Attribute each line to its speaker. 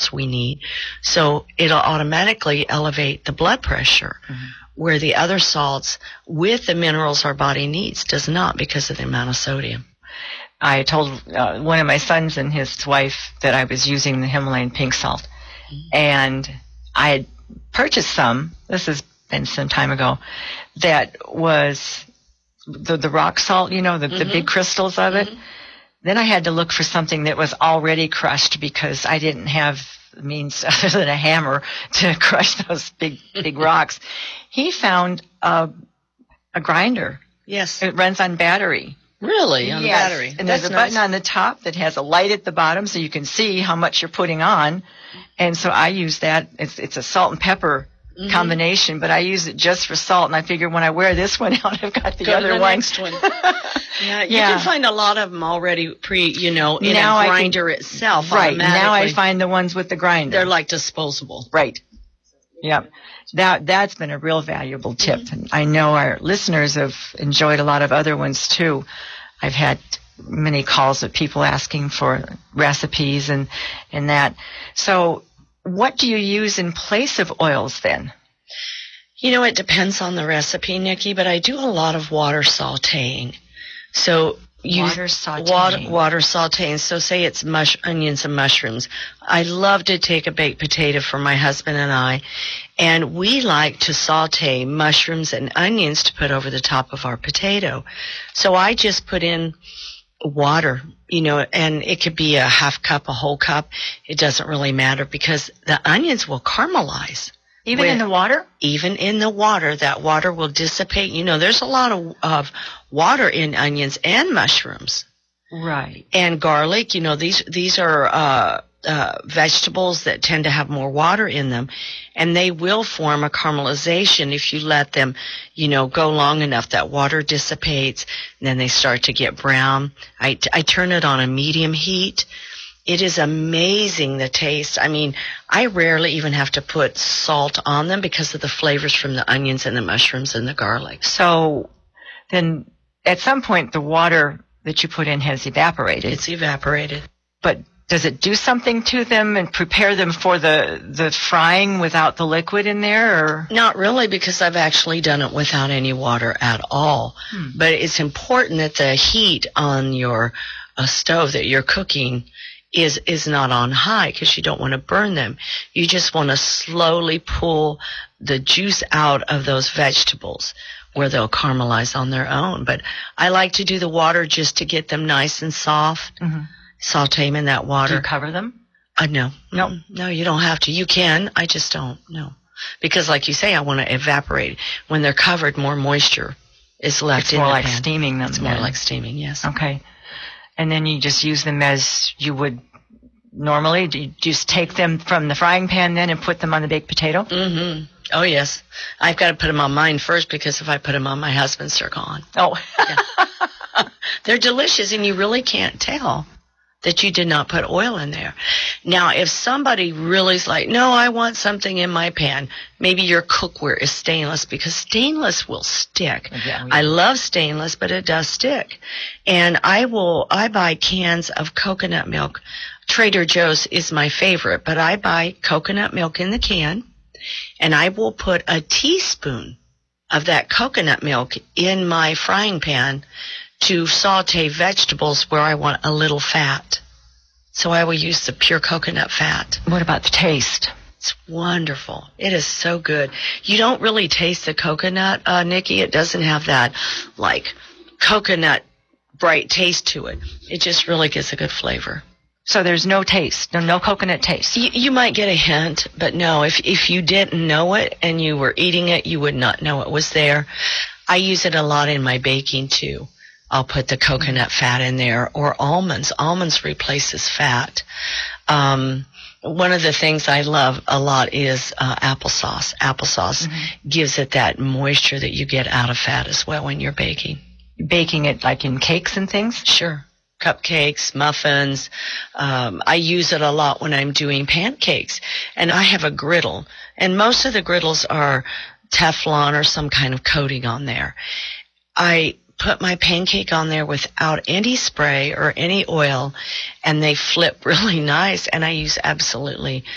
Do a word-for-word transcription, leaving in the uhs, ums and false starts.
Speaker 1: salts we need. So it'll automatically elevate the blood pressure, mm-hmm. where the other salts with the minerals our body needs does not, because of the amount of sodium.
Speaker 2: I told uh, one of my sons and his wife that I was using the Himalayan pink salt, mm-hmm. and I had purchased some, this has been some time ago, that was the, the rock salt, you know, the, mm-hmm. the big crystals of it. Mm-hmm. Then I had to look for something that was already crushed, because I didn't have means other than a hammer to crush those big, big rocks. He found a, a grinder.
Speaker 1: Yes.
Speaker 2: It runs on battery.
Speaker 1: Really? On
Speaker 2: yes.
Speaker 1: the battery?
Speaker 2: And
Speaker 1: That's
Speaker 2: there's a
Speaker 1: nice.
Speaker 2: button on the top that has a light at the bottom, so you can see how much you're putting on. And so I use that. It's, it's a salt and pepper mm-hmm. combination, but I use it just for salt. And I figure when I wear this one out, I've got the
Speaker 1: Go
Speaker 2: other
Speaker 1: to the
Speaker 2: one.
Speaker 1: next one. Yeah, you
Speaker 2: yeah.
Speaker 1: can find a lot of them already pre, you know, in
Speaker 2: now
Speaker 1: a grinder
Speaker 2: I can,
Speaker 1: itself.
Speaker 2: Right. Now I find the ones with the grinder.
Speaker 1: They're like disposable.
Speaker 2: Right. Yeah. That, that's been a real valuable tip. Mm-hmm. And I know our listeners have enjoyed a lot of other ones too. I've had many calls of people asking for recipes and, and that. So what do you use in place of oils then?
Speaker 1: You know, it depends on the recipe, Nikki, but I do a lot of water sauteing. So you
Speaker 2: water sauteing.
Speaker 1: Water, water sauteing. So say it's mush, onions and mushrooms. I love to take a baked potato for my husband and I, and we like to saute mushrooms and onions to put over the top of our potato. So I just put in water, you know, and it could be a half cup, a whole cup. It doesn't really matter, because the onions will caramelize.
Speaker 2: Even with, in the water?
Speaker 1: Even in the water. That water will dissipate. You know, there's a lot of, of water in onions and mushrooms.
Speaker 2: Right.
Speaker 1: And garlic. You know, these these are uh, uh, vegetables that tend to have more water in them. And they will form a caramelization if you let them, you know, go long enough. That water dissipates, and then they start to get brown. I, I turn it on a medium heat. It is amazing, the taste. I mean, I rarely even have to put salt on them because of the flavors from the onions and the mushrooms and the garlic.
Speaker 2: So then at some point the water that you put in has evaporated.
Speaker 1: It's evaporated.
Speaker 2: But does it do something to them and prepare them for the, the frying without the liquid in there? Or?
Speaker 1: Not really, because I've actually done it without any water at all. Hmm. But it's important that the heat on your uh, stove that you're cooking is is not on high, because you don't want to burn them. You just want to slowly pull the juice out of those vegetables where they'll caramelize on their own. But I like to do the water just to get them nice and soft. Mm-hmm. Saute them in that water.
Speaker 2: Do you cover them?
Speaker 1: Uh, no.
Speaker 2: No.
Speaker 1: No, you don't have to. You can. I just don't. No. Because like you say, I want to evaporate. When they're covered, more moisture is left
Speaker 2: it's
Speaker 1: in
Speaker 2: the pan.
Speaker 1: It's
Speaker 2: more like steaming them.
Speaker 1: It's
Speaker 2: then.
Speaker 1: more like steaming, yes.
Speaker 2: Okay. And then you just use them as you would normally? Do you just take them from the frying pan then and put them on the baked potato?
Speaker 1: Mm-hmm. Oh, yes. I've got to put them on mine first, because if I put them on my husband's, they're gone.
Speaker 2: Oh.
Speaker 1: Yeah. They're delicious, and you really can't tell that you did not put oil in there. Now, if somebody really is like, no, I want something in my pan, maybe your cookware is stainless, because stainless will stick.
Speaker 2: Yeah, yeah.
Speaker 1: I love stainless, but it does stick. And I will, I buy cans of coconut milk. Trader Joe's is my favorite, but I buy coconut milk in the can, and I will put a teaspoon of that coconut milk in my frying pan to saute vegetables where I want a little fat. So I will use the pure coconut fat.
Speaker 2: What about the taste?
Speaker 1: It's wonderful. It is so good. You don't really taste the coconut, uh, Nikki. It doesn't have that, like, coconut bright taste to it. It just really gives a good flavor.
Speaker 2: So there's no taste, no, no coconut taste.
Speaker 1: You, you might get a hint, but no, if, if you didn't know it and you were eating it, you would not know it was there. I use it a lot in my baking, too. I'll put the coconut fat in there, or almonds. Almonds replaces fat. Um, one of the things I love a lot is uh, applesauce. Applesauce mm-hmm. gives it that moisture that you get out of fat as well when you're baking.
Speaker 2: Baking it like in cakes and things?
Speaker 1: Sure. Cupcakes, muffins. Um, I use it a lot when I'm doing pancakes. And I have a griddle. And most of the griddles are Teflon or some kind of coating on there. I put my pancake on there without any spray or any oil, and they flip really nice, and I use absolutely